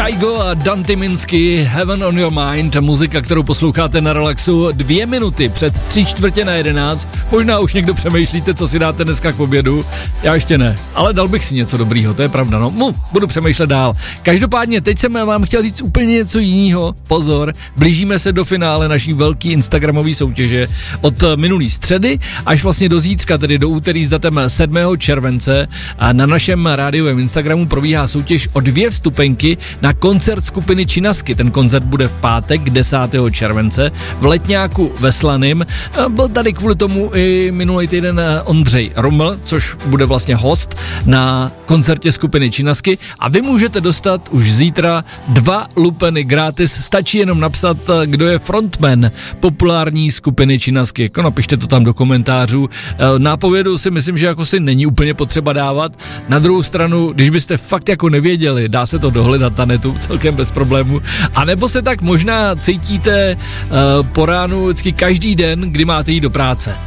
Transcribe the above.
Kaigo a Dante Minsky, Heaven on Your Mind, muzika, kterou posloucháte na Relaxu 2 minuty před 11:45. Možná už někdo přemýšlíte, co si dáte dneska k obědu. Já ještě ne, ale dal bych si něco dobrýho, to je pravda, no. Budu přemýšlet dál. Každopádně, teď jsem vám chtěl říct úplně něco jiného. Pozor, blížíme se do finále naší velký instagramové soutěže od minulý středy až vlastně do zítřka, tedy do úterý s datem 7. července. A na našem rádiovém Instagramu probíhá soutěž o 2 vstupenky na koncert skupiny Činasky. Ten koncert bude v pátek 10. července v Letňáku ve Slaným. Byl tady kvůli tomu i minulý týden Ondřej Ruml, což bude vlastně host na koncertě skupiny Činasky, a vy můžete dostat už zítra 2 lupeny gratis. Stačí jenom napsat, kdo je frontman populární skupiny Činasky. Jako napište to tam do komentářů. Nápovědu si myslím, že jako si není úplně potřeba dávat. Na druhou stranu, když byste fakt jako nevěděli, dá se to dohledat na netu celkem bez problému. A nebo se tak možná cítíte po ránu vždycky každý den, kdy máte jít do práce.